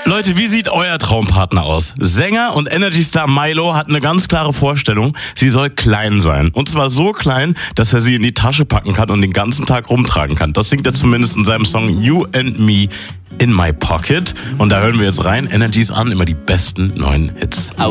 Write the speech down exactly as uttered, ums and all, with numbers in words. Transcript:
Leute, wie sieht euer Traumpartner aus? Sänger und Energy-Star Milo hat eine ganz klare Vorstellung. Sie soll klein sein. Und zwar so klein, dass er sie in die Tasche packen kann und den ganzen Tag rumtragen kann. Das singt er zumindest in seinem Song You and Me in My Pocket. Und da hören wir jetzt rein. Energies an, immer die besten neuen Hits.